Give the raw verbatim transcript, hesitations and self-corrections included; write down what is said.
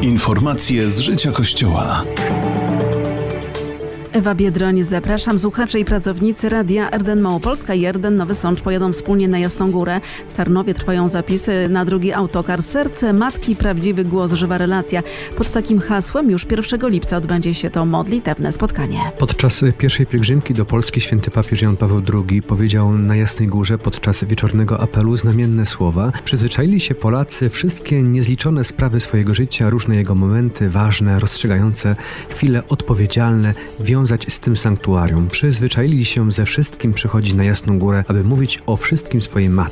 Informacje z życia Kościoła. Ewa Biedroń, zapraszam. Słuchacze i pracownicy Radia R D N Małopolska i R D N Nowy Sącz pojadą wspólnie na Jasną Górę. W Tarnowie trwają zapisy na drugi autokar Serce Matki, Prawdziwy Głos, Żywa Relacja. Pod takim hasłem już pierwszego lipca odbędzie się to modlitewne spotkanie. Podczas pierwszej pielgrzymki do Polski święty papież Jan Paweł drugi powiedział na Jasnej Górze podczas wieczornego apelu znamienne słowa. Przyzwyczaili się Polacy wszystkie niezliczone sprawy swojego życia, różne jego momenty, ważne, rozstrzygające, chwile odpowiedzialne, wiązać z tym sanktuarium. Przyzwyczaili się ze wszystkim przychodzić na Jasną Górę, aby mówić o wszystkim swojej Matce.